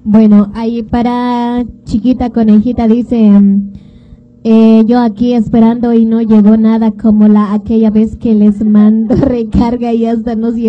Bueno, ahí para Chiquita Conejita dice, yo aquí esperando y no llegó nada como aquella vez que les mando recarga y hasta nos